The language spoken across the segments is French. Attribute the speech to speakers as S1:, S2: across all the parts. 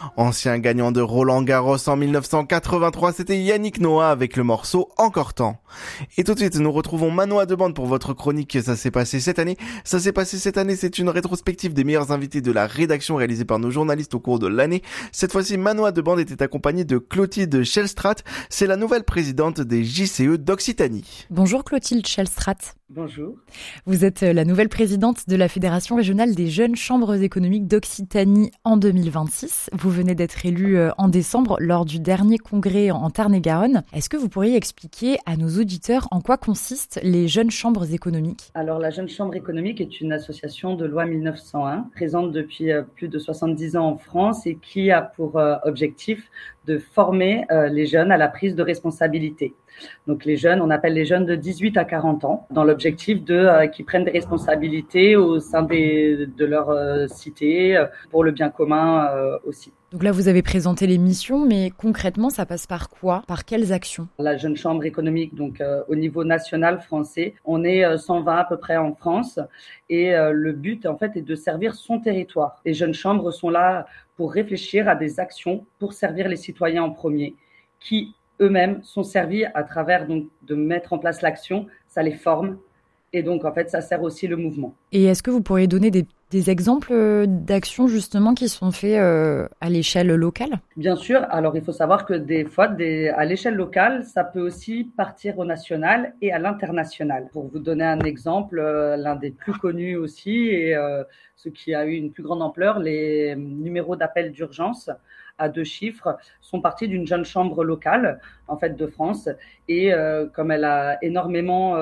S1: Ancien gagnant de Roland-Garros en 1983, c'était Yannick Noah avec le morceau Encore temps. Et tout de suite, nous retrouvons Manoa Debande pour votre chronique Ça s'est passé cette année. Ça s'est passé cette année, c'est une rétrospective des meilleurs invités de la rédaction réalisée par nos journalistes au cours de l'année. Cette fois-ci, Manoa Debande était accompagnée de Clotilde Schellstrat. C'est la nouvelle présidente des JCE d'Occitanie.
S2: Bonjour Clotilde Schellstrat.
S3: Bonjour.
S2: Vous êtes la nouvelle présidente de la Fédération régionale des jeunes chambres économiques d'Occitanie en 2026. Vous venez d'être élue en décembre lors du dernier congrès en Tarn-et-Garonne. Est-ce que vous pourriez expliquer à nos auditeurs en quoi consistent les jeunes chambres économiques ?
S3: Alors la Jeune Chambre économique est une association de loi 1901, présente depuis plus de 70 ans en France et qui a pour objectif de former les jeunes à la prise de responsabilité. Donc les jeunes, on appelle les jeunes de 18 à 40 ans, dans l'objectif qu'ils prennent des responsabilités au sein de leur cité, pour le bien commun aussi.
S2: Donc là, vous avez présenté les missions, mais concrètement, ça passe par quoi ? Par quelles actions ?
S3: La Jeune Chambre économique, donc au niveau national français, on est 120 à peu près en France et le but en fait est de servir son territoire. Les jeunes chambres sont là pour réfléchir à des actions pour servir les citoyens en premier, qui eux-mêmes sont servis à travers donc de mettre en place l'action, ça les forme et donc en fait ça sert aussi le mouvement.
S2: Et est-ce que vous pourriez donner des exemples d'actions justement qui sont faites à l'échelle locale ?
S3: Bien sûr, alors il faut savoir que des fois, à l'échelle locale, ça peut aussi partir au national et à l'international. Pour vous donner un exemple, l'un des plus connus aussi et ce qui a eu une plus grande ampleur, les numéros d'appel d'urgence à 2 chiffres sont partis d'une jeune chambre locale en fait de France et comme elle a énormément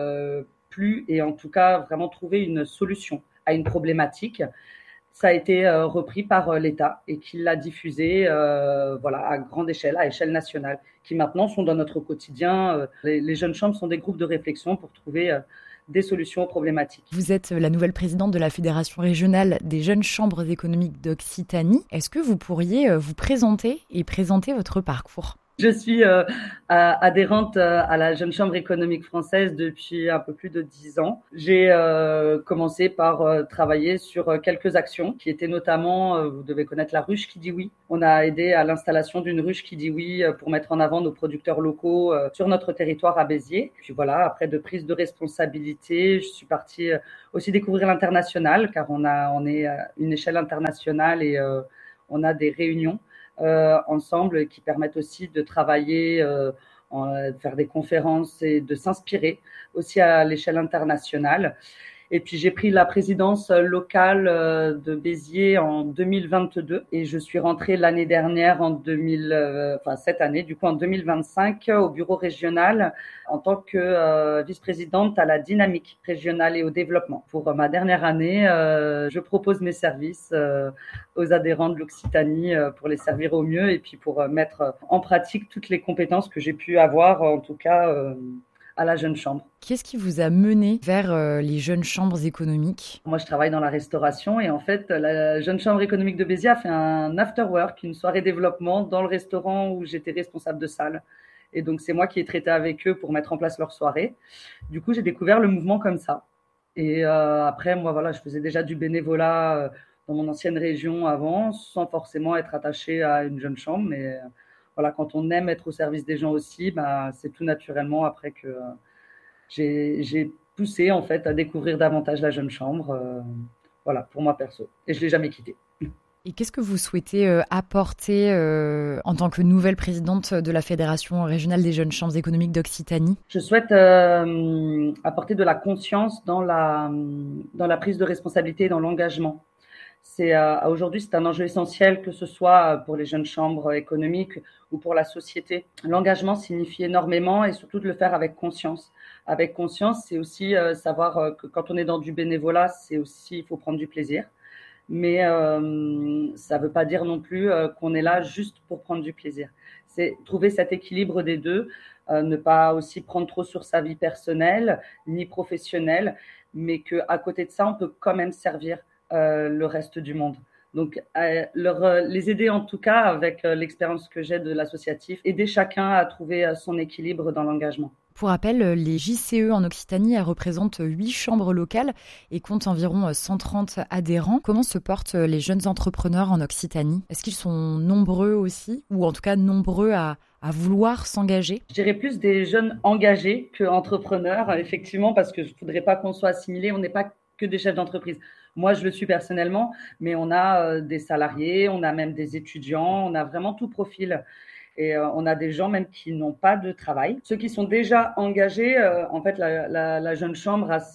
S3: plu et en tout cas vraiment trouvé une solution à une problématique, ça a été repris par l'État et qui l'a diffusé à grande échelle, à échelle nationale, qui maintenant sont dans notre quotidien. Les jeunes chambres sont des groupes de réflexion pour trouver des solutions aux problématiques.
S2: Vous êtes la nouvelle présidente de la Fédération régionale des jeunes chambres économiques d'Occitanie. Est-ce que vous pourriez vous présenter et présenter votre parcours ?
S3: Je suis adhérente à la Jeune Chambre économique française depuis un peu plus de 10 ans. J'ai commencé par travailler sur quelques actions qui étaient notamment, vous devez connaître la ruche qui dit oui. On a aidé à l'installation d'une ruche qui dit oui pour mettre en avant nos producteurs locaux sur notre territoire à Béziers. Puis voilà, après de prise de responsabilité, je suis partie aussi découvrir l'international car on est à une échelle internationale et on a des réunions ensemble qui permettent aussi de travailler, faire des conférences et de s'inspirer aussi à l'échelle internationale. Et puis j'ai pris la présidence locale de Béziers en 2022 et je suis rentrée l'année dernière cette année du coup en 2025 au bureau régional en tant que vice-présidente à la dynamique régionale et au développement. Pour ma dernière année, je propose mes services aux adhérents de l'Occitanie pour les servir au mieux et puis pour mettre en pratique toutes les compétences que j'ai pu avoir en tout cas à la Jeune Chambre.
S2: Qu'est-ce qui vous a mené vers les jeunes chambres économiques ?
S3: Moi, je travaille dans la restauration et en fait, la Jeune Chambre économique de Béziers a fait un after-work, une soirée développement dans le restaurant où j'étais responsable de salle. Et donc, c'est moi qui ai traité avec eux pour mettre en place leur soirée. Du coup, j'ai découvert le mouvement comme ça. Et après, moi, voilà, je faisais déjà du bénévolat dans mon ancienne région avant, sans forcément être attachée à une jeune chambre. Mais voilà, quand on aime être au service des gens aussi, c'est tout naturellement après que j'ai poussé en fait à découvrir davantage la Jeune Chambre, pour moi perso. Et je l'ai jamais quittée.
S2: Et qu'est-ce que vous souhaitez apporter en tant que nouvelle présidente de la Fédération régionale des jeunes chambres économiques d'Occitanie ?
S3: Je souhaite apporter de la conscience dans la prise de responsabilité et dans l'engagement. Aujourd'hui, c'est un enjeu essentiel, que ce soit pour les jeunes chambres économiques ou pour la société. L'engagement signifie énormément et surtout de le faire avec conscience. Avec conscience, c'est aussi savoir que quand on est dans du bénévolat, il faut prendre du plaisir. Mais ça ne veut pas dire non plus qu'on est là juste pour prendre du plaisir. C'est trouver cet équilibre des deux, ne pas aussi prendre trop sur sa vie personnelle ni professionnelle, mais qu'à côté de ça, on peut quand même servir le reste du monde. Donc, les aider en tout cas avec l'expérience que j'ai de l'associatif, aider chacun à trouver son équilibre dans l'engagement.
S2: Pour rappel, les JCE en Occitanie représentent 8 chambres locales et comptent environ 130 adhérents. Comment se portent les jeunes entrepreneurs en Occitanie ? Est-ce qu'ils sont nombreux aussi, ou en tout cas nombreux à vouloir s'engager ?
S3: Je dirais plus des jeunes engagés que entrepreneurs, effectivement, parce que je ne voudrais pas qu'on soit assimilé. On n'est pas que des chefs d'entreprise. Moi, je le suis personnellement, mais on a des salariés, on a même des étudiants, on a vraiment tout profil. Et on a des gens même qui n'ont pas de travail. Ceux qui sont déjà engagés, en fait, la Jeune Chambre a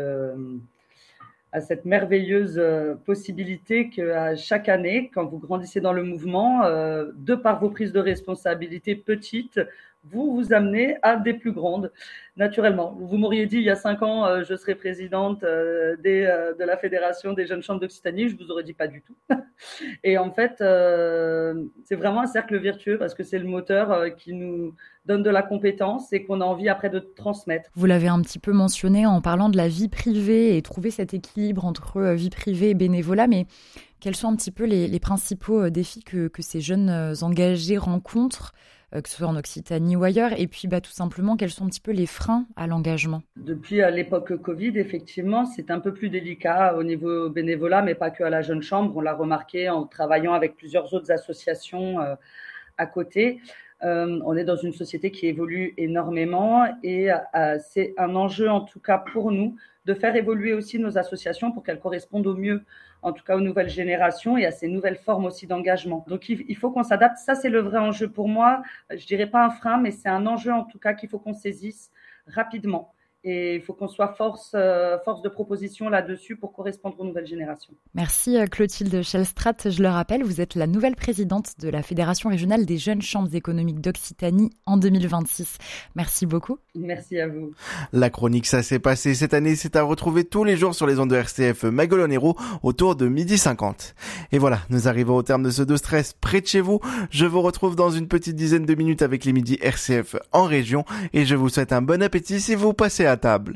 S3: cette merveilleuse possibilité qu'à chaque année, quand vous grandissez dans le mouvement, de par vos prises de responsabilité petites, vous vous amenez à des plus grandes, naturellement. Vous m'auriez dit il y a 5 ans, je serai présidente de la Fédération des Jeunes Chambres d'Occitanie, je vous aurais dit pas du tout. Et en fait, c'est vraiment un cercle vertueux parce que c'est le moteur qui nous donne de la compétence et qu'on a envie après de transmettre.
S2: Vous l'avez un petit peu mentionné en parlant de la vie privée et trouver cet équilibre entre vie privée et bénévolat, mais quels sont un petit peu les principaux défis que ces jeunes engagés rencontrent, que ce soit en Occitanie ou ailleurs, et puis tout simplement, quels sont un petit peu les freins à l'engagement ?
S3: Depuis l'époque Covid, effectivement, c'est un peu plus délicat au niveau bénévolat, mais pas que à la Jeune Chambre. On l'a remarqué en travaillant avec plusieurs autres associations à côté. On est dans une société qui évolue énormément et c'est un enjeu, en tout cas pour nous, de faire évoluer aussi nos associations pour qu'elles correspondent au mieux, en tout cas aux nouvelles générations et à ces nouvelles formes aussi d'engagement. Donc, il faut qu'on s'adapte. Ça, c'est le vrai enjeu pour moi. Je dirais pas un frein, mais c'est un enjeu, en tout cas, qu'il faut qu'on saisisse rapidement. Et il faut qu'on soit force de proposition là-dessus pour correspondre aux nouvelles générations.
S2: Merci Clotilde Schellstrat. Je le rappelle, vous êtes la nouvelle présidente de la Fédération régionale des jeunes chambres économiques d'Occitanie en 2026. Merci beaucoup.
S3: Merci à vous.
S1: La chronique Ça s'est passé cette année, c'est à retrouver tous les jours sur les ondes de RCF Magolonero autour de 12h50. Et voilà, nous arrivons au terme de ce De Stress près de chez vous. Je vous retrouve dans une petite dizaine de minutes avec les midis RCF en région et je vous souhaite un bon appétit si vous passez à table.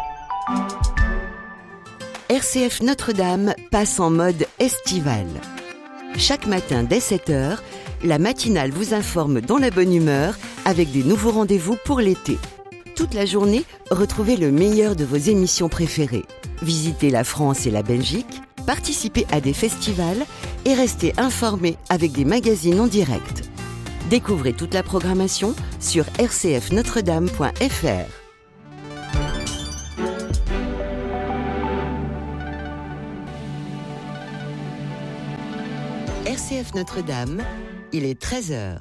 S4: RCF Notre-Dame passe en mode estival. Chaque matin dès 7h, la matinale vous informe dans la bonne humeur avec des nouveaux rendez-vous pour l'été. Toute la journée, retrouvez le meilleur de vos émissions préférées. Visitez la France et la Belgique, participez à des festivals et restez informés avec des magazines en direct. Découvrez toute la programmation sur rcfnotredame.fr. RCF Notre-Dame, il est 13h.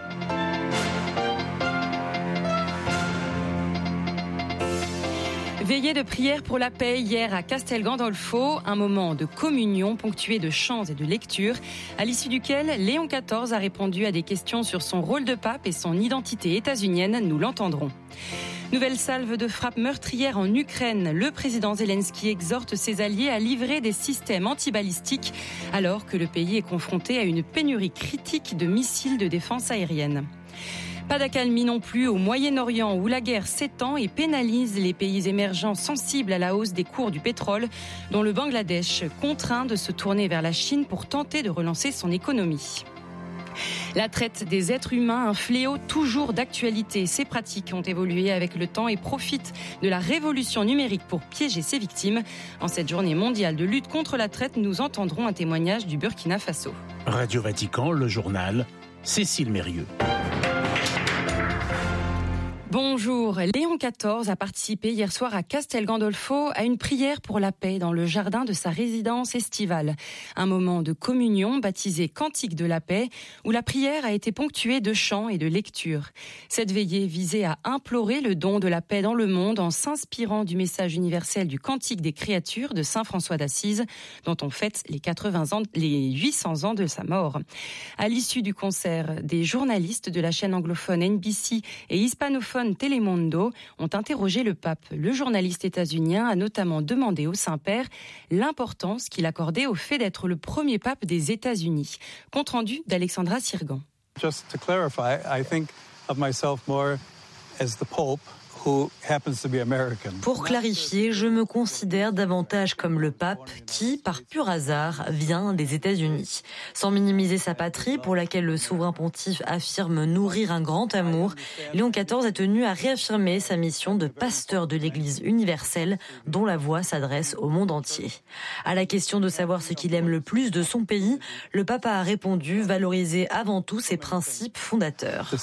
S5: Veillée de prière pour la paix hier à Castel Gandolfo, un moment de communion ponctué de chants et de lectures, à l'issue duquel Léon XIV a répondu à des questions sur son rôle de pape et son identité états-unienne, nous l'entendrons. Nouvelle salve de frappe meurtrière en Ukraine. Le président Zelensky exhorte ses alliés à livrer des systèmes antibalistiques alors que le pays est confronté à une pénurie critique de missiles de défense aérienne. Pas d'accalmie non plus au Moyen-Orient où la guerre s'étend et pénalise les pays émergents sensibles à la hausse des cours du pétrole, dont le Bangladesh contraint de se tourner vers la Chine pour tenter de relancer son économie. La traite des êtres humains, un fléau toujours d'actualité. Ces pratiques ont évolué avec le temps et profitent de la révolution numérique pour piéger ses victimes. En cette journée mondiale de lutte contre la traite, nous entendrons un témoignage du Burkina Faso.
S6: Radio Vatican, le journal, Cécile Mérieux.
S5: Bonjour, Léon XIV a participé hier soir à Castel Gandolfo à une prière pour la paix dans le jardin de sa résidence estivale. Un moment de communion baptisé Cantique de la paix où la prière a été ponctuée de chants et de lectures. Cette veillée visait à implorer le don de la paix dans le monde en s'inspirant du message universel du Cantique des créatures de saint François d'Assise dont on fête les 800 ans de sa mort. À l'issue du concert, des journalistes de la chaîne anglophone NBC et hispanophone Telemundo ont interrogé le pape. Le journaliste états-unien a notamment demandé au Saint-Père l'importance qu'il accordait au fait d'être le premier pape des États-Unis. Compte rendu d'Alexandra Sirgan.
S7: Just to clarify, I think of myself more as the Pope Pour clarifier, je me considère davantage comme le pape qui, par pur hasard, vient des États-Unis. Sans minimiser sa patrie, pour laquelle le souverain pontife affirme nourrir un grand amour, Léon XIV a tenu à réaffirmer sa mission de pasteur de l'Église universelle, dont la voix s'adresse au monde entier. À la question de savoir ce qu'il aime le plus de son pays, le pape a répondu valoriser avant tout ses principes fondateurs.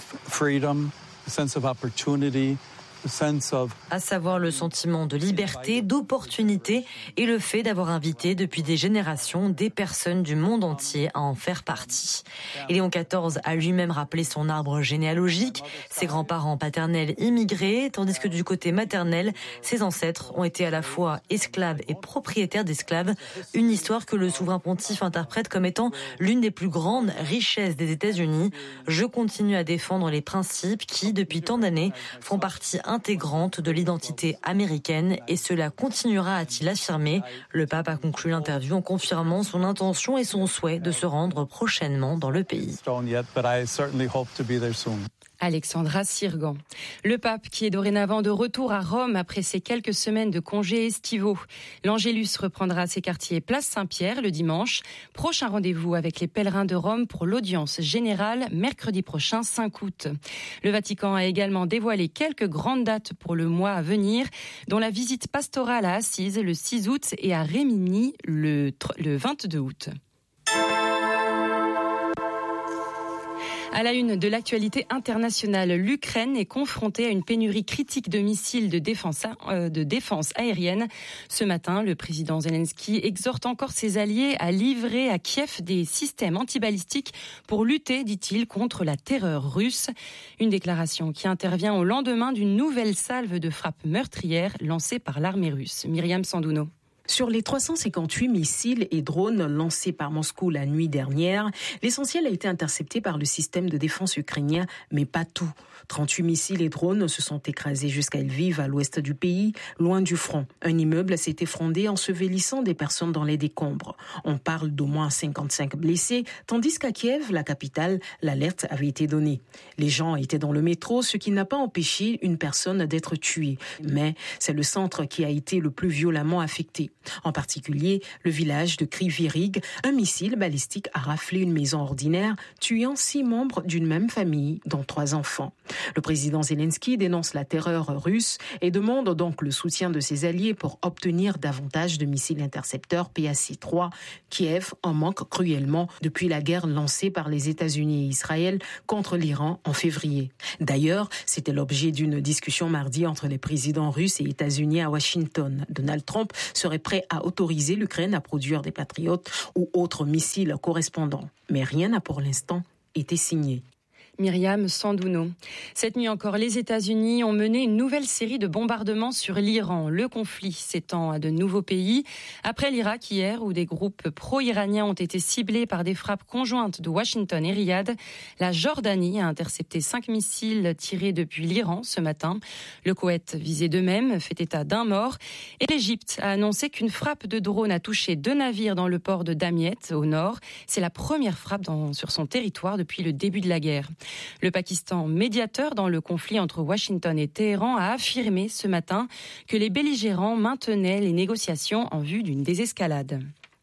S7: À savoir le sentiment de liberté, d'opportunité et le fait d'avoir invité depuis des générations des personnes du monde entier à en faire partie. Et Léon XIV a lui-même rappelé son arbre généalogique, ses grands-parents paternels immigrés, tandis que du côté maternel, ses ancêtres ont été à la fois esclaves et propriétaires d'esclaves, une histoire que le souverain pontife interprète comme étant l'une des plus grandes richesses des États-Unis. Je continue à défendre les principes qui, depuis tant d'années, font partie intégrante de l'identité américaine et cela continuera, a-t-il affirmé. Le pape a conclu l'interview en confirmant son intention et son souhait de se rendre prochainement dans le pays.
S5: Alexandra Sirgan. Le pape qui est dorénavant de retour à Rome après ses quelques semaines de congés estivaux. L'Angélus reprendra ses quartiers Place Saint-Pierre le dimanche. Prochain rendez-vous avec les pèlerins de Rome pour l'audience générale mercredi prochain 5 août. Le Vatican a également dévoilé quelques grandes dates pour le mois à venir, dont la visite pastorale à Assise le 6 août et à Rimini le 22 août. À la une de l'actualité internationale, l'Ukraine est confrontée à une pénurie critique de missiles de défense aérienne. Ce matin, le président Zelensky exhorte encore ses alliés à livrer à Kiev des systèmes antibalistiques pour lutter, dit-il, contre la terreur russe. Une déclaration qui intervient au lendemain d'une nouvelle salve de frappes meurtrières lancée par l'armée russe. Myriam Sandouno.
S8: Sur les 358 missiles et drones lancés par Moscou la nuit dernière, l'essentiel a été intercepté par le système de défense ukrainien, mais pas tout. 38 missiles et drones se sont écrasés jusqu'à Lviv, à l'ouest du pays, loin du front. Un immeuble s'est effondré, ensevelissant des personnes dans les décombres. On parle d'au moins 55 blessés, tandis qu'à Kiev, la capitale, l'alerte avait été donnée. Les gens étaient dans le métro, ce qui n'a pas empêché une personne d'être tuée. Mais c'est le centre qui a été le plus violemment affecté. En particulier, le village de Kryvyi-Rih, un missile balistique a raflé une maison ordinaire, tuant 6 membres d'une même famille, dont 3 enfants. Le président Zelensky dénonce la terreur russe et demande donc le soutien de ses alliés pour obtenir davantage de missiles intercepteurs PAC-3. Kiev en manque cruellement depuis la guerre lancée par les États-Unis et Israël contre l'Iran en février. D'ailleurs, c'était l'objet d'une discussion mardi entre les présidents russes et états-unis à Washington. Donald Trump serait prêt à autoriser l'Ukraine à produire des Patriotes ou autres missiles correspondants. Mais rien n'a pour l'instant été signé.
S5: Myriam Sandouno. Cette nuit encore, les États-Unis ont mené une nouvelle série de bombardements sur l'Iran. Le conflit s'étend à de nouveaux pays. Après l'Irak hier, où des groupes pro-iraniens ont été ciblés par des frappes conjointes de Washington et Riyad, la Jordanie a intercepté 5 missiles tirés depuis l'Iran ce matin. Le Koweït, visé de même, fait état d'un mort. Et l'Égypte a annoncé qu'une frappe de drone a touché 2 navires dans le port de Damiette, au nord. C'est la première frappe sur son territoire depuis le début de la guerre. Le Pakistan, médiateur dans le conflit entre Washington et Téhéran, a affirmé ce matin que les belligérants maintenaient les négociations en vue d'une désescalade.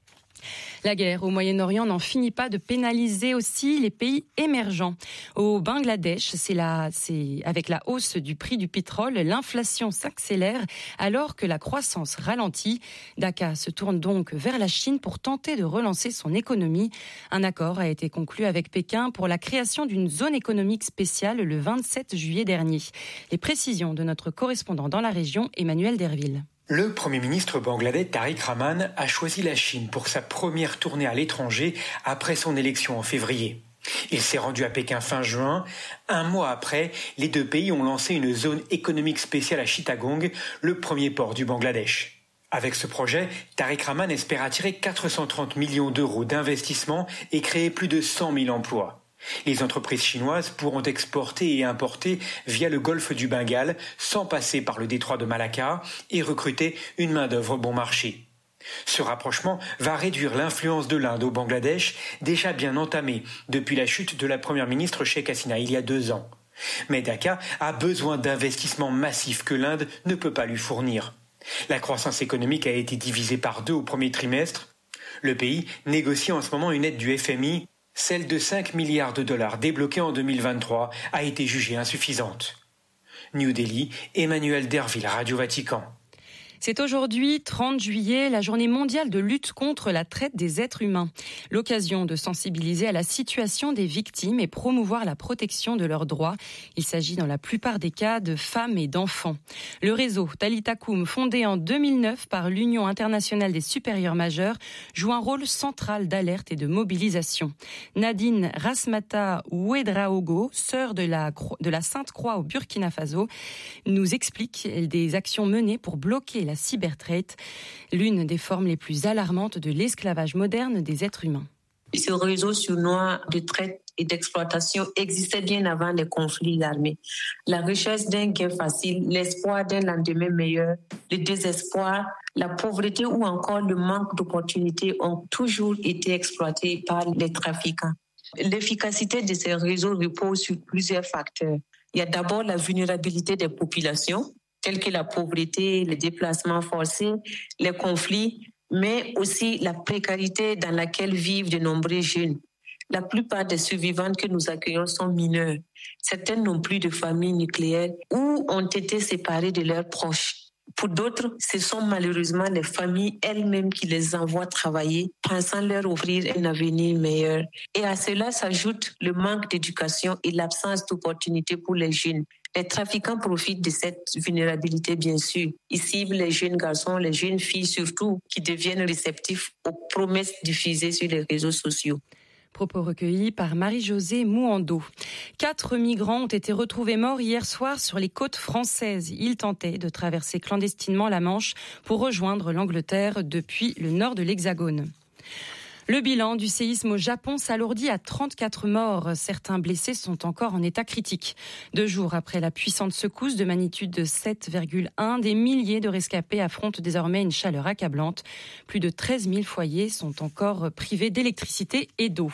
S5: La guerre au Moyen-Orient n'en finit pas de pénaliser aussi les pays émergents. Au Bangladesh, c'est avec la hausse du prix du pétrole, l'inflation s'accélère alors que la croissance ralentit. Dhaka se tourne donc vers la Chine pour tenter de relancer son économie. Un accord a été conclu avec Pékin pour la création d'une zone économique spéciale le 27 juillet dernier. Les précisions de notre correspondant dans la région, Emmanuel Derville.
S9: Le Premier ministre bangladais Tariq Rahman a choisi la Chine pour sa première tournée à l'étranger après son élection en février. Il s'est rendu à Pékin fin juin. Un mois après, les deux pays ont lancé une zone économique spéciale à Chittagong, le premier port du Bangladesh. Avec ce projet, Tariq Rahman espère attirer 430 millions d'euros d'investissement et créer plus de 100 000 emplois. Les entreprises chinoises pourront exporter et importer via le golfe du Bengale sans passer par le détroit de Malacca et recruter une main-d'œuvre bon marché. Ce rapprochement va réduire l'influence de l'Inde au Bangladesh, déjà bien entamée depuis la chute de la première ministre Sheikh Hasina il y a 2 ans. Mais Dakar a besoin d'investissements massifs que l'Inde ne peut pas lui fournir. La croissance économique a été divisée par 2 au premier trimestre. Le pays négocie en ce moment une aide du FMI. Celle de 5 milliards de dollars débloquée en 2023 a été jugée insuffisante. New Delhi, Emmanuel Derville, Radio Vatican.
S5: C'est aujourd'hui, 30 juillet, la journée mondiale de lutte contre la traite des êtres humains. L'occasion de sensibiliser à la situation des victimes et promouvoir la protection de leurs droits. Il s'agit dans la plupart des cas de femmes et d'enfants. Le réseau Talitha Kum, fondé en 2009 par l'Union internationale des supérieurs majeurs, joue un rôle central d'alerte et de mobilisation. Nadine Rasmata Ouedraogo, sœur de la Sainte Croix au Burkina Faso, nous explique des actions menées pour bloquer la cybertraite, l'une des formes les plus alarmantes de l'esclavage moderne des êtres humains.
S10: Ce réseau sournois de traite et d'exploitation existait bien avant les conflits armés. La richesse d'un gain facile, l'espoir d'un lendemain meilleur, le désespoir, la pauvreté ou encore le manque d'opportunités ont toujours été exploités par les trafiquants. L'efficacité de ces réseaux repose sur plusieurs facteurs. Il y a d'abord la vulnérabilité des populations, telles que la pauvreté, les déplacements forcés, les conflits, mais aussi la précarité dans laquelle vivent de nombreux jeunes. La plupart des survivantes que nous accueillons sont mineures. Certaines n'ont plus de famille nucléaire ou ont été séparées de leurs proches. Pour d'autres, ce sont malheureusement les familles elles-mêmes qui les envoient travailler, pensant leur offrir un avenir meilleur. Et à cela s'ajoute le manque d'éducation et l'absence d'opportunités pour les jeunes. Les trafiquants profitent de cette vulnérabilité, bien sûr. Ils ciblent les jeunes garçons, les jeunes filles surtout, qui deviennent réceptifs aux promesses diffusées sur les réseaux sociaux.
S5: Propos recueillis par Marie-Josée Mouando. 4 migrants ont été retrouvés morts hier soir sur les côtes françaises. Ils tentaient de traverser clandestinement la Manche pour rejoindre l'Angleterre depuis le nord de l'Hexagone. Le bilan du séisme au Japon s'alourdit à 34 morts. Certains blessés sont encore en état critique. 2 jours après la puissante secousse de magnitude de 7,1, des milliers de rescapés affrontent désormais une chaleur accablante. Plus de 13 000 foyers sont encore privés d'électricité et d'eau.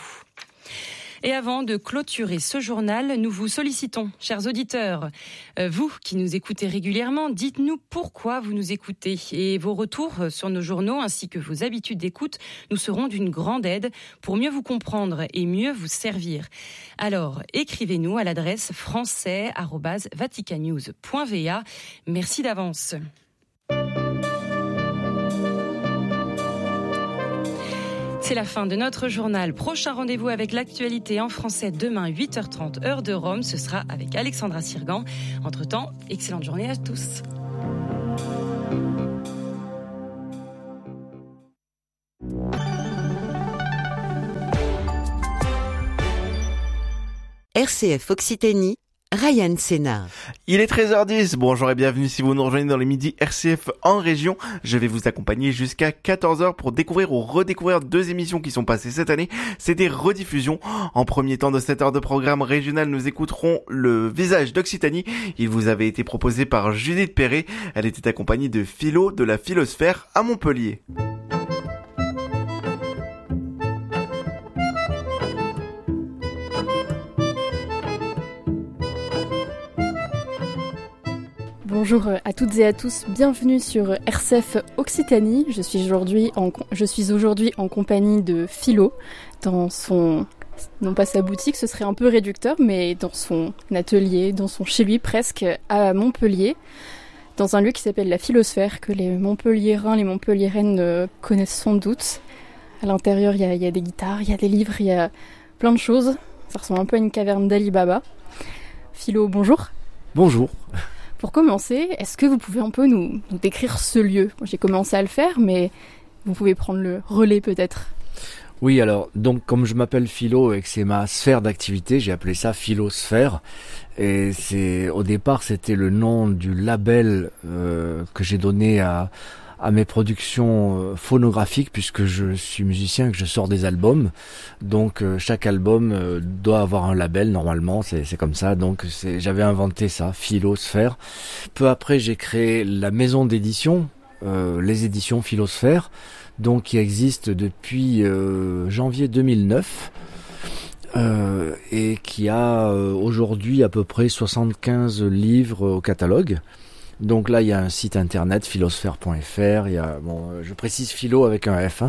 S5: Et avant de clôturer ce journal, nous vous sollicitons, chers auditeurs. Vous qui nous écoutez régulièrement, dites-nous pourquoi vous nous écoutez. Et vos retours sur nos journaux ainsi que vos habitudes d'écoute nous seront d'une grande aide pour mieux vous comprendre et mieux vous servir. Alors, écrivez-nous à l'adresse français@vaticanews.va. Merci d'avance. C'est la fin de notre journal. Prochain rendez-vous avec l'actualité en français demain 8h30 heure de Rome. Ce sera avec Alexandra Sirgan. Entre-temps, excellente journée à tous.
S4: RCF Occitanie, Ryan Sénard.
S1: Il est 13h10, bonjour et bienvenue si vous nous rejoignez dans les midis RCF en région. Je vais vous accompagner jusqu'à 14h pour découvrir ou redécouvrir 2 émissions qui sont passées cette année. C'est des rediffusions. En premier temps de cette heure de programme régional, nous écouterons Le Visage d'Occitanie. Il vous avait été proposé par Judith Perret. Elle était accompagnée de Philo de la Philosphère à Montpellier.
S11: Bonjour à toutes et à tous, bienvenue sur RCF Occitanie. Je suis aujourd'hui en compagnie de Philo dans son, non pas sa boutique, ce serait un peu réducteur, mais dans son atelier, dans son chez lui presque à Montpellier, dans un lieu qui s'appelle la Philosphère, que les Montpelliérains, les Montpelliéraines connaissent sans doute. À l'intérieur, il y a des guitares, il y a des livres, il y a plein de choses. Ça ressemble un peu à une caverne d'Ali Baba. Philo, bonjour.
S12: Bonjour.
S11: Pour commencer, est-ce que vous pouvez un peu nous décrire ce lieu ? Moi, j'ai commencé à le faire, mais vous pouvez prendre le relais peut-être.
S12: Oui, alors, donc comme je m'appelle Philo et que c'est ma sphère d'activité, j'ai appelé ça Philosphère. Et au départ, c'était le nom du label que j'ai donné à mes productions phonographiques, puisque je suis musicien et que je sors des albums. Donc chaque album doit avoir un label normalement, c'est comme ça. Donc j'avais inventé ça, Philosphère. Peu après, j'ai créé la maison d'édition, les éditions Philosphère, donc qui existe depuis janvier 2009. et qui a aujourd'hui à peu près 75 livres au catalogue. Donc là, il y a un site internet, philosphère.fr. Il y a, je précise philo avec un F.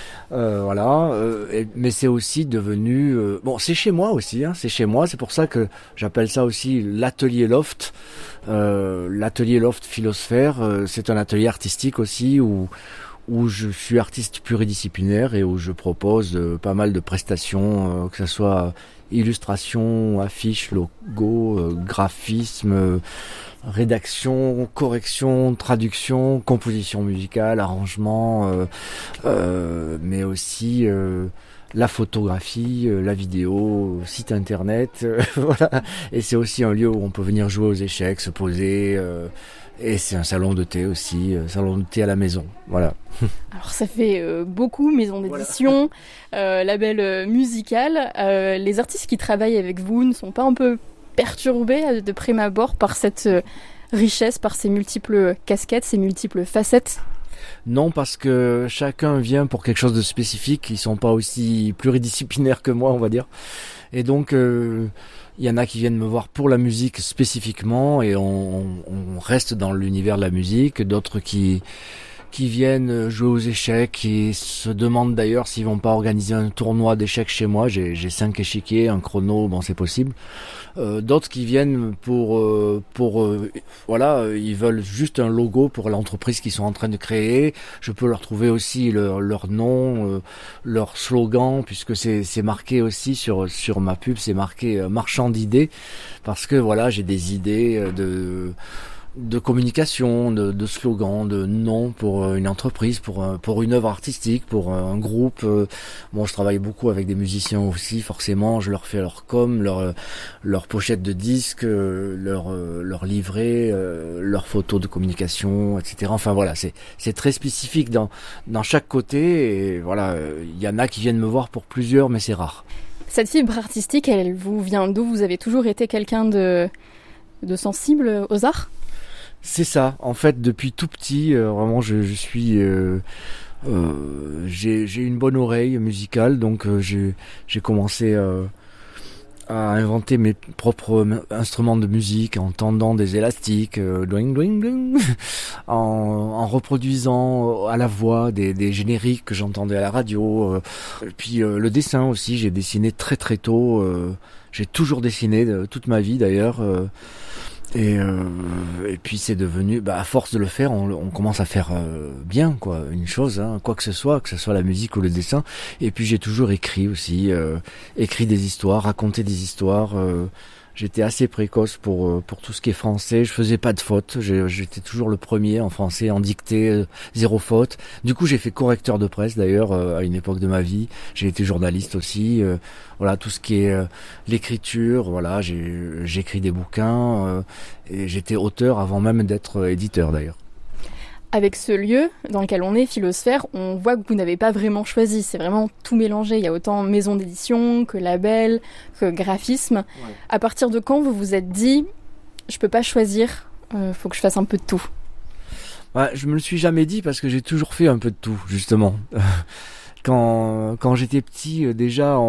S12: Mais c'est aussi devenu... c'est chez moi aussi, c'est chez moi. C'est pour ça que j'appelle ça aussi l'atelier loft. L'atelier loft Philosphère, c'est un atelier artistique aussi où je suis artiste pluridisciplinaire et où je propose pas mal de prestations, que ce soit illustration, affiche, logo, graphisme, rédaction, correction, traduction, composition musicale, arrangement, mais aussi la photographie, la vidéo, site internet, voilà. Et c'est aussi un lieu où on peut venir jouer aux échecs, se poser, et c'est un salon de thé aussi, salon de thé à la maison, voilà.
S11: Alors ça fait beaucoup, maison d'édition, label musical. Les artistes qui travaillent avec vous ne sont pas un peu perturbés de prime abord par cette richesse, par ces multiples casquettes, ces multiples facettes?
S12: Non, parce que chacun vient pour quelque chose de spécifique. Ils sont pas aussi pluridisciplinaires que moi, on va dire. Et donc, il y en a qui viennent me voir pour la musique spécifiquement, et on reste dans l'univers de la musique. D'autres qui viennent jouer aux échecs, et se demandent d'ailleurs s'ils vont pas organiser un tournoi d'échecs chez moi. J'ai 5 échiquiers, un chrono, c'est possible. D'autres qui viennent pour ils veulent juste un logo pour l'entreprise qu'ils sont en train de créer. Je peux leur trouver aussi leur nom, leur slogan, puisque c'est marqué aussi sur ma pub, c'est marqué marchand d'idées, parce que j'ai des idées de communication, de slogan, de nom pour une entreprise, pour une œuvre artistique, pour un groupe. Je travaille beaucoup avec des musiciens aussi, forcément. Je leur fais leur com, leur pochette de disque, leur livret, leurs photos de communication, etc. Enfin voilà, c'est très spécifique dans chaque côté. Et voilà, il y en a qui viennent me voir pour plusieurs, mais c'est rare.
S11: Cette fibre artistique, elle vous vient d'où? Vous avez toujours été quelqu'un de sensible aux arts?
S12: C'est ça, en fait, depuis tout petit, vraiment, je suis, j'ai une bonne oreille musicale, donc j'ai commencé à inventer mes propres instruments de musique en tendant des élastiques, doing, doing, doing, en reproduisant à la voix des génériques que j'entendais à la radio. Et puis le dessin aussi, j'ai dessiné très très tôt. J'ai toujours dessiné toute ma vie d'ailleurs. Et puis c'est devenu, à force de le faire, on commence à faire bien, quoi, une chose, quoi que ce soit la musique ou le dessin. Et puis j'ai toujours écrit aussi, écrit des histoires, raconté des histoires. J'étais assez précoce pour tout ce qui est français. Je faisais pas de fautes. J'étais toujours le premier en français, en dictée, 0 faute. Du coup, j'ai fait correcteur de presse d'ailleurs à une époque de ma vie. J'ai été journaliste aussi. Tout ce qui est l'écriture. Voilà, j'écris des bouquins et j'étais auteur avant même d'être éditeur d'ailleurs.
S11: Avec ce lieu dans lequel on est, Philosphère, on voit que vous n'avez pas vraiment choisi. C'est vraiment tout mélangé. Il y a autant maison d'édition que label, que graphisme. Ouais. À partir de quand vous vous êtes dit, je peux pas choisir, faut que je fasse un peu de tout?
S12: Je me le suis jamais dit parce que j'ai toujours fait un peu de tout, justement. Quand j'étais petit, déjà,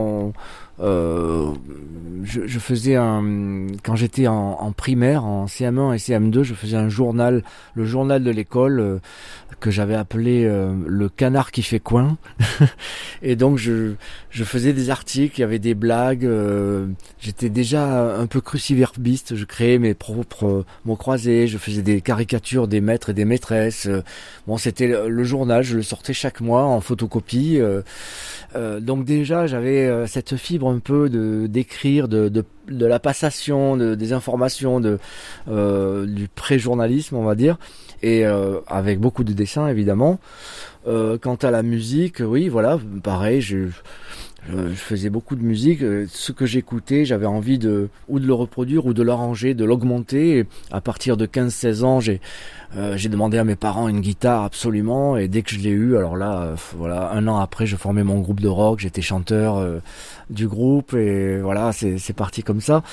S12: je faisais quand j'étais en primaire, en CM1 et CM2, je faisais un journal, le journal de l'école, que j'avais appelé le canard qui fait coin. Et donc je faisais des articles, il y avait des blagues, j'étais déjà un peu cruciverbiste, je créais mes propres mots croisés, je faisais des caricatures des maîtres et des maîtresses. C'était le journal, je le sortais chaque mois en photocopie. Donc déjà j'avais cette fibre un peu d'écrire, de la passation, des informations, du pré-journalisme, on va dire, et avec beaucoup de dessins évidemment. Quant à la musique, oui, voilà, pareil, je faisais beaucoup de musique. Ce que j'écoutais, j'avais envie de le reproduire ou de l'arranger, de l'augmenter. Et à partir de 15-16 ans, j'ai demandé à mes parents une guitare absolument, et dès que je l'ai eu, alors là, un an après, je formais mon groupe de rock, j'étais chanteur du groupe, et voilà, c'est parti comme ça.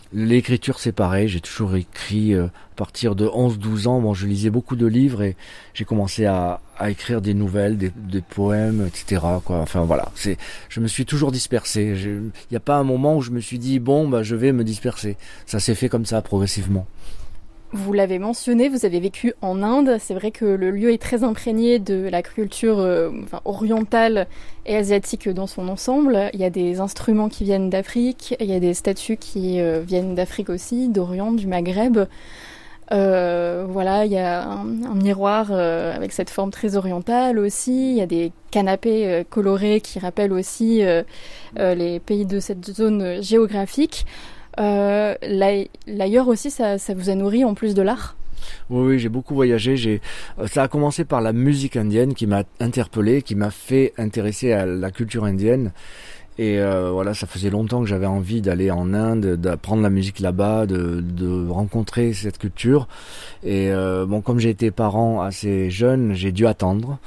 S12: L'écriture, c'est pareil, j'ai toujours écrit à partir de 11-12 ans. Bon, je lisais beaucoup de livres et j'ai commencé à écrire des nouvelles, des poèmes, etc., quoi. Enfin, voilà, je me suis toujours dispersé. Il n'y a pas un moment où je me suis dit, je vais me disperser. Ça s'est fait comme ça, progressivement.
S11: Vous l'avez mentionné, vous avez vécu en Inde. C'est vrai que le lieu est très imprégné de la culture orientale et asiatique dans son ensemble. Il y a des instruments qui viennent d'Afrique, il y a des statues qui viennent d'Afrique aussi, d'Orient, du Maghreb. Il y a un miroir avec cette forme très orientale aussi. Il y a des canapés colorés qui rappellent aussi les pays de cette zone géographique. L'ailleurs aussi, ça vous a nourri en plus de l'art?
S12: Oui, j'ai beaucoup voyagé. Ça a commencé par la musique indienne qui m'a interpellé, qui m'a fait intéresser à la culture indienne. Et ça faisait longtemps que j'avais envie d'aller en Inde, d'apprendre la musique là-bas, de rencontrer cette culture. Et comme j'ai été parent assez jeune, j'ai dû attendre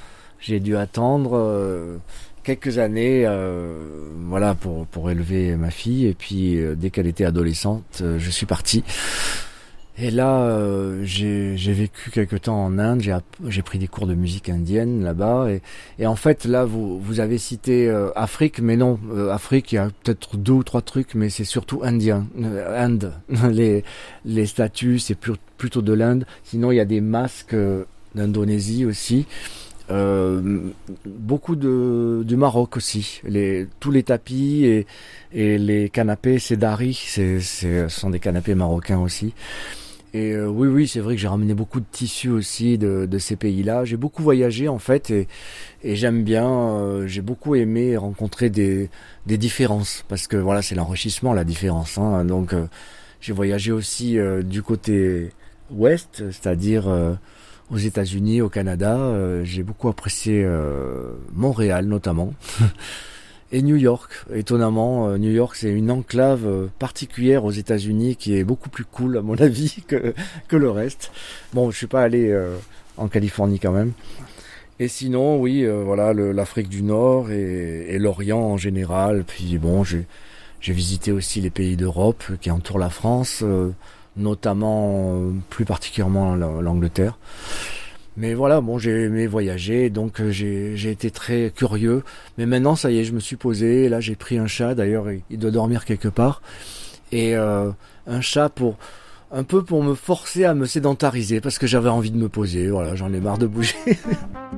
S12: quelques années pour élever ma fille. Et puis dès qu'elle était adolescente, je suis parti. Et là, j'ai vécu quelque temps en Inde, j'ai pris des cours de musique indienne là-bas. Et en fait, là, vous avez cité Afrique, mais non, Afrique, il y a peut-être 2 ou 3 trucs, mais c'est surtout indien, Inde. Les statues, c'est plutôt de l'Inde. Sinon, il y a des masques d'Indonésie aussi. Beaucoup du Maroc aussi. Tous les tapis et les canapés, c'est dari, ce sont des canapés marocains aussi. Et oui, c'est vrai que j'ai ramené beaucoup de tissus aussi de ces pays-là. J'ai beaucoup voyagé en fait et j'aime bien. J'ai beaucoup aimé rencontrer des différences parce que voilà, c'est l'enrichissement, la différence. Hein. Donc j'ai voyagé aussi du côté ouest, c'est-à-dire aux États-Unis, au Canada. J'ai beaucoup apprécié Montréal notamment. Et New York, étonnamment, New York c'est une enclave particulière aux États-Unis qui est beaucoup plus cool à mon avis que le reste. Bon, je suis pas allé en Californie quand même. Et sinon, oui, l'Afrique du Nord et l'Orient en général. Puis bon, j'ai visité aussi les pays d'Europe qui entourent la France, notamment plus particulièrement l'Angleterre. Mais voilà, j'ai aimé voyager, donc j'ai été très curieux. Mais maintenant, ça y est, je me suis posé. Là, j'ai pris un chat. D'ailleurs, il doit dormir quelque part. Et un chat pour me forcer à me sédentariser parce que j'avais envie de me poser. Voilà, j'en ai marre de bouger.